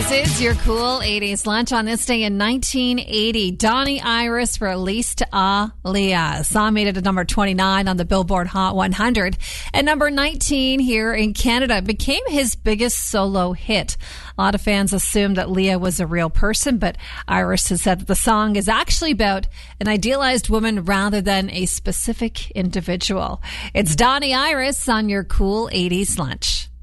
This is your cool 80s lunch on this day in 1980. Donnie Iris released Aaliyah. Song made it to number 29 on the Billboard Hot 100. And number 19 here in Canada became his biggest solo hit. A lot of fans assumed that Leah was a real person, but Iris has said that the song is actually about an idealized woman rather than a specific individual. It's Donnie Iris on your cool 80s lunch.